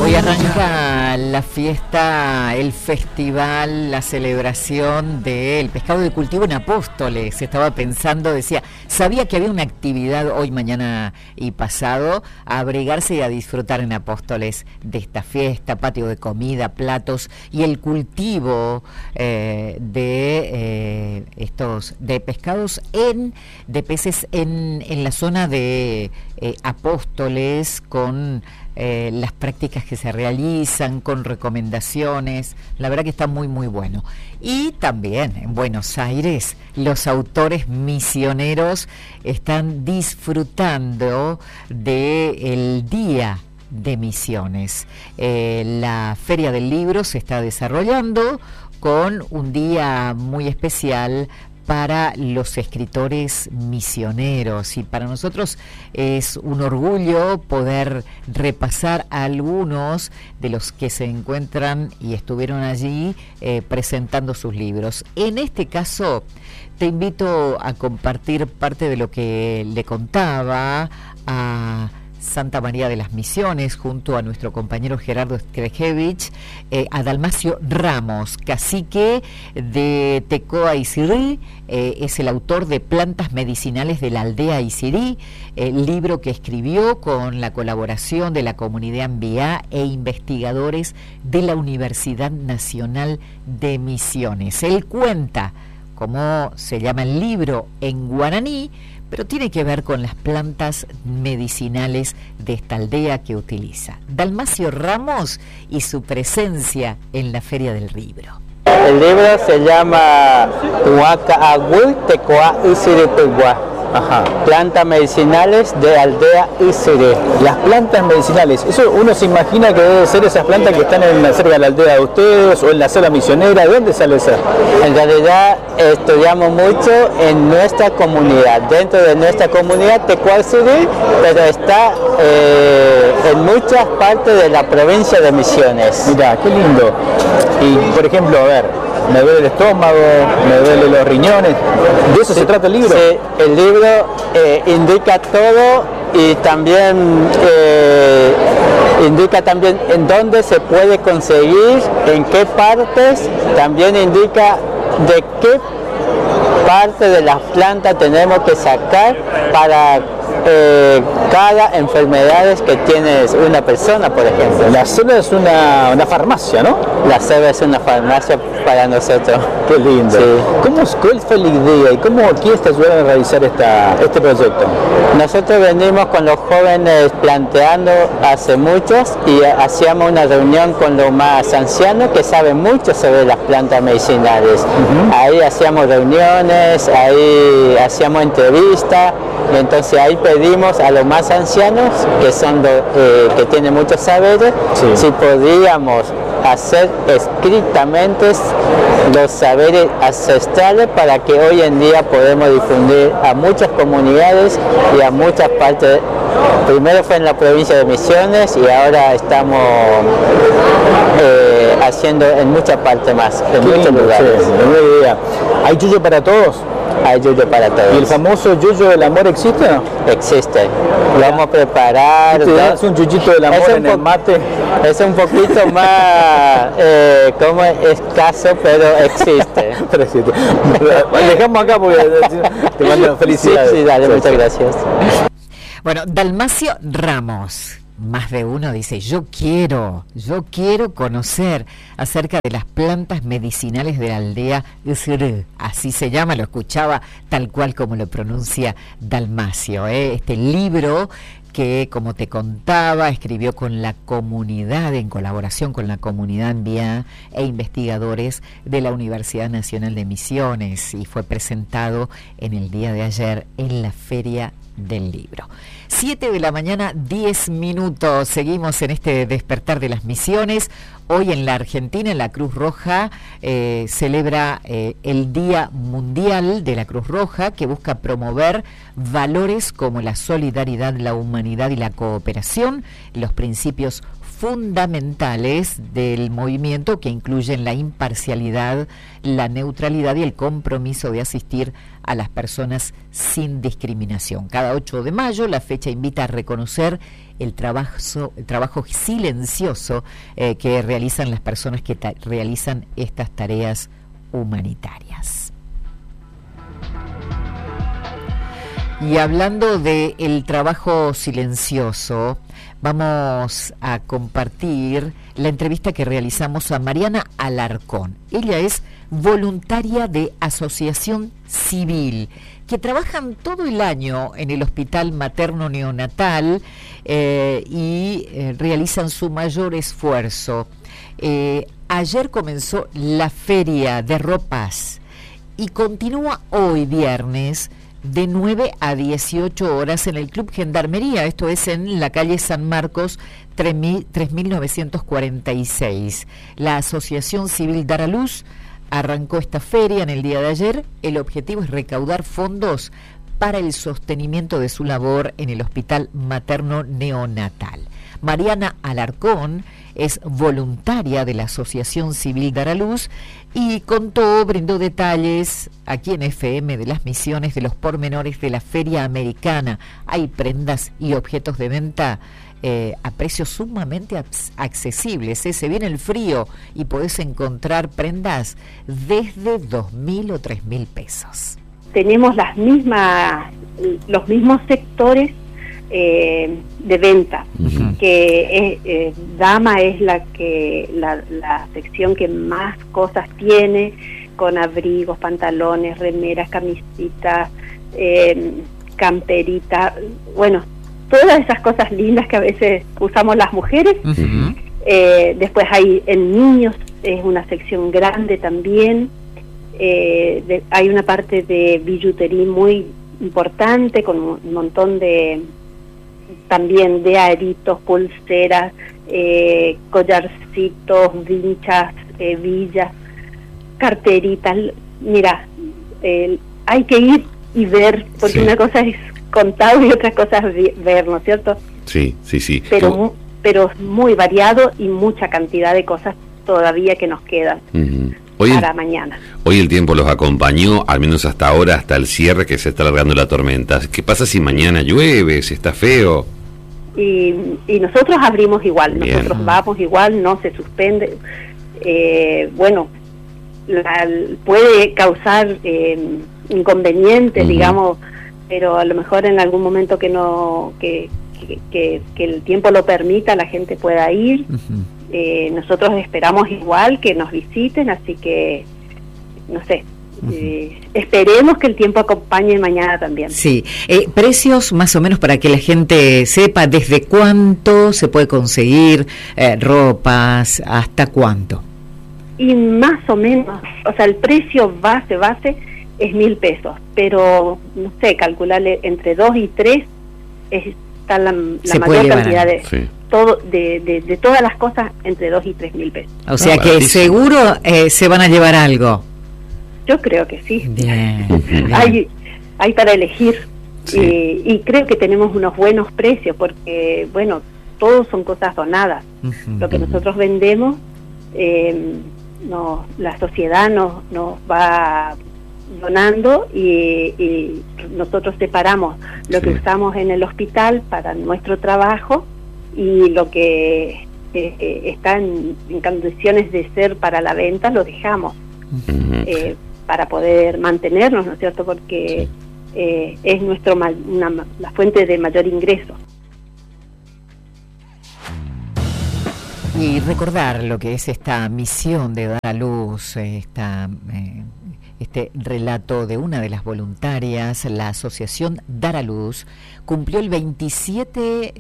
Hoy arranca la fiesta, el festival, la celebración del pescado de cultivo en Apóstoles. Estaba pensando, decía, sabía que había una actividad hoy, mañana y pasado, a abrigarse y a disfrutar en Apóstoles de esta fiesta, patio de comida, platos y el cultivo de pescados de peces en la zona de Apóstoles, con las prácticas que se realizan, con recomendaciones. La verdad que está muy muy bueno. Y también en Buenos Aires los autores misioneros están disfrutando del Día de Misiones. La Feria del Libro se está desarrollando con un día muy especial para los escritores misioneros, y para nosotros es un orgullo poder repasar a algunos de los que se encuentran y estuvieron allí presentando sus libros. En este caso te invito a compartir parte de lo que le contaba a Santa María de las Misiones, junto a nuestro compañero Gerardo Skrejevich, a Dalmacio Ramos, cacique de Tecoa Isirí, es el autor de Plantas Medicinales de la Aldea Isirí, libro que escribió con la colaboración de la comunidad Ambiá e investigadores de la Universidad Nacional de Misiones. Él cuenta cómo se llama el libro en guaraní, pero tiene que ver con las plantas medicinales de esta aldea que utiliza. Dalmacio Ramos y su presencia en la Feria del Libro. El libro se llama Huaca Agüí Tecoa Isirí Tuguá. Ajá. Plantas medicinales de Aldea Isirí. Las plantas medicinales, eso uno se imagina que debe ser esas plantas que están cerca de la aldea de ustedes o en la selva misionera. ¿De dónde sale esa? En realidad estudiamos mucho en nuestra comunidad, dentro de nuestra comunidad Tecoa Isirí, pero está en muchas partes de la provincia de Misiones. Mirá, qué lindo. Y por ejemplo, a ver, me duele el estómago, me duele los riñones. ¿De eso se trata el libro? Sí, el libro indica todo, y también indica también en dónde se puede conseguir, en qué partes, también indica de qué parte de las plantas tenemos que sacar para cada enfermedad que tiene una persona, por ejemplo. La selva es una farmacia, ¿no? La selva es una farmacia para nosotros. Qué lindo. Sí. ¿Cuál fue la idea y cómo quiénes te ayudaron a realizar este proyecto? Nosotros venimos con los jóvenes planteando hace muchos, y hacíamos una reunión con los más ancianos que saben mucho sobre las plantas medicinales. Ahí hacíamos reuniones, ahí hacíamos entrevistas, y entonces ahí pedimos a los más ancianos, que son que tienen muchos saberes, sí, si podíamos hacer escritamente los saberes ancestrales para que hoy en día podamos difundir a muchas comunidades y a muchas partes. Primero fue en la provincia de Misiones y ahora estamos haciendo en muchas partes más, en muchos lugares. Sí, buena idea. ¿Hay yuyo para todos? Hay yuyo para todos. ¿Y el famoso yuyo del amor existe o no? Existe. Lo vamos a preparar. ¿Te das un yuyito del amor en el mate? Es un poquito más como escaso, pero existe. Pero existe. Dejamos acá porque te mando felicidades. Sí, dale, muchas gracias. Bueno, Dalmacio Ramos, más de uno dice, yo quiero conocer acerca de las plantas medicinales de la aldea Isirí. Así se llama, lo escuchaba tal cual como lo pronuncia Dalmacio. Este libro que, como te contaba, escribió con la comunidad, en colaboración con la comunidad Ambiá e investigadores de la Universidad Nacional de Misiones, y fue presentado en el día de ayer en la Feria del Libro. 7 de la mañana, 10 minutos. Seguimos en este despertar de las misiones. Hoy en la Argentina, la Cruz Roja celebra el Día Mundial de la Cruz Roja, que busca promover valores como la solidaridad, la humanidad y la cooperación, los principios fundamentales del movimiento, que incluyen la imparcialidad, la neutralidad y el compromiso de asistir a las personas sin discriminación. Cada 8 de mayo la fecha invita a reconocer el trabajo silencioso que realizan las personas que realizan estas tareas humanitarias. Y hablando del trabajo silencioso, vamos a compartir la entrevista que realizamos a Mariana Alarcón. Ella es voluntaria de Asociación Civil, que trabajan todo el año en el Hospital Materno Neonatal y realizan su mayor esfuerzo. Ayer comenzó la feria de ropas y continúa hoy viernes de 9 a 18 horas en el Club Gendarmería, esto es en la calle San Marcos 3946. La Asociación Civil Dar a Luz arrancó esta feria en el día de ayer. El objetivo es recaudar fondos para el sostenimiento de su labor en el Hospital Materno Neonatal. Mariana Alarcón es voluntaria de la Asociación Civil Dar a Luz y brindó detalles aquí en FM de las misiones, de los pormenores de la Feria Americana. Hay prendas y objetos de venta a precios sumamente accesibles. Se viene el frío y podés encontrar prendas desde 2.000 o 3.000 pesos. Tenemos los mismos sectores de venta, que dama es la sección que más cosas tiene, con abrigos, pantalones, remeras, camisitas, camperitas, bueno, todas esas cosas lindas que a veces usamos las mujeres. Después hay en niños, es una sección grande también. Hay una parte de billutería muy importante, con un montón de también de aritos, pulseras, collarcitos, vinchas, villas, carteritas. Mira, hay que ir y ver, porque una cosa es contar y otra cosa es ver, ¿no es cierto? Sí. Pero es muy variado y mucha cantidad de cosas todavía que nos quedan para mañana. Hoy el tiempo los acompañó, al menos hasta ahora, hasta el cierre, que se está alargando la tormenta. ¿Qué pasa si mañana llueve, si está feo? Y nosotros abrimos igual. Bien. Nosotros vamos igual, no se suspende. Bueno, puede causar inconvenientes, digamos, pero a lo mejor en algún momento que el tiempo lo permita, la gente pueda ir. Nosotros esperamos igual que nos visiten, así que, no sé, esperemos que el tiempo acompañe mañana también. Sí, precios más o menos para que la gente sepa desde cuánto se puede conseguir ropas, hasta cuánto. Y más o menos, o sea, el precio base es 1.000 pesos, pero, no sé, calcularle entre 2 y 3 está la mayor cantidad de... Sí. De todas las cosas entre 2 y 3.000 pesos. O sea que seguro se van a llevar algo. Yo creo que sí. Bien. Hay para elegir. Y creo que tenemos unos buenos precios, porque bueno, todos son cosas donadas. Lo que nosotros vendemos, la sociedad nos va donando y nosotros separamos lo que usamos en el hospital para nuestro trabajo y lo que está en condiciones de ser para la venta lo dejamos para poder mantenernos, ¿no es cierto? Porque es la fuente de mayor ingreso. Y recordar lo que es esta misión de dar a luz, este relato de una de las voluntarias. La Asociación Dar a Luz cumplió el 27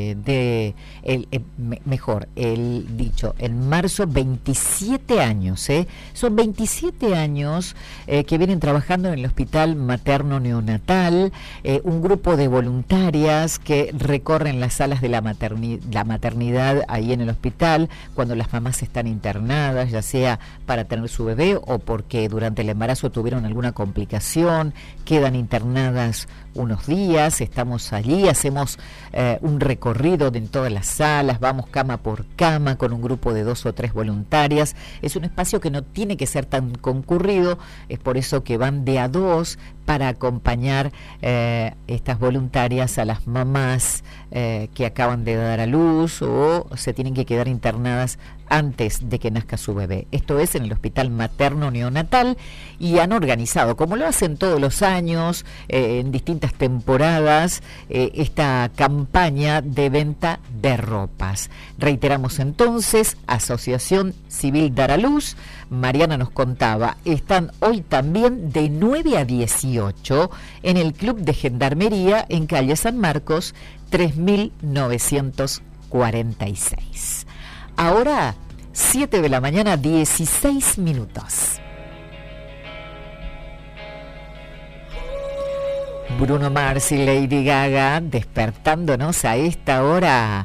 en marzo 27 años, son 27 años que vienen trabajando en el Hospital Materno Neonatal, un grupo de voluntarias que recorren las salas de la maternidad ahí en el hospital cuando las mamás están internadas, ya sea para tener su bebé o porque durante el embarazo tuvieron alguna complicación, quedan internadas unos días, estamos allí, hacemos un recorrido en todas las salas, vamos cama por cama con un grupo de 2 o 3 voluntarias. Es un espacio que no tiene que ser tan concurrido, es por eso que van de a 2 para acompañar estas voluntarias a las mamás que acaban de dar a luz o se tienen que quedar internadas antes de que nazca su bebé. Esto es en el Hospital Materno Neonatal, y han organizado, como lo hacen todos los años, en distintas temporadas, esta campaña de venta de ropas. Reiteramos entonces, Asociación Civil Dar a Luz, Mariana nos contaba, están hoy también de 9 a 18 en el Club de Gendarmería en calle San Marcos 3946. Ahora, 7 de la mañana, 16 minutos. Bruno Mars y Lady Gaga despertándonos a esta hora